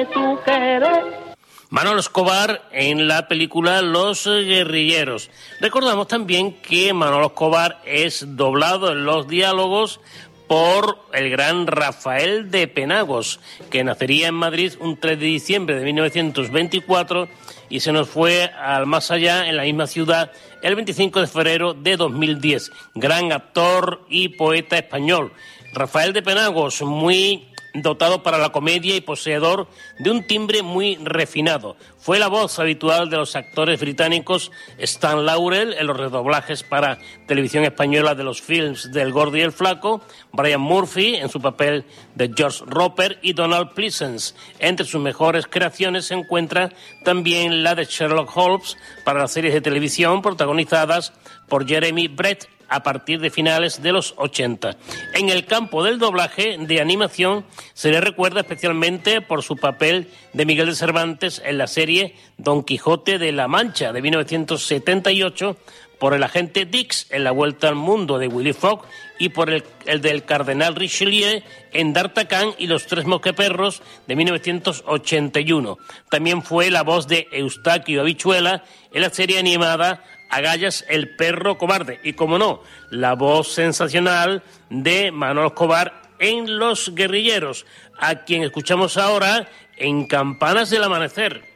Manolo Escobar en la película Los Guerrilleros. Recordamos también que Manolo Escobar es doblado en los diálogos por el gran Rafael de Penagos, que nacería en Madrid un 3 de diciembre de 1924 y se nos fue al más allá en la misma ciudad el 25 de febrero de 2010. Gran actor y poeta español. Rafael de Penagos, muy dotado para la comedia y poseedor de un timbre muy refinado. Fue la voz habitual de los actores británicos Stan Laurel en los redoblajes para televisión española de los films del Gordo y el Flaco, Brian Murphy en su papel de George Roper y Donald Pleasence. Entre sus mejores creaciones se encuentra también la de Sherlock Holmes para las series de televisión protagonizadas por Jeremy Brett a partir de finales de los 80. En el campo del doblaje de animación se le recuerda especialmente por su papel de Miguel de Cervantes en la serie Don Quijote de la Mancha de 1978, por el agente Dix en La Vuelta al Mundo de Willy Fogg y por el del Cardenal Richelieu en D'Artagnan y los Tres Mosqueperros de 1981. También fue la voz de Eustaquio Habichuela en la serie animada Agallas el perro cobarde y, como no, la voz sensacional de Manolo Escobar en Los Guerrilleros, a quien escuchamos ahora en Campanas del Amanecer.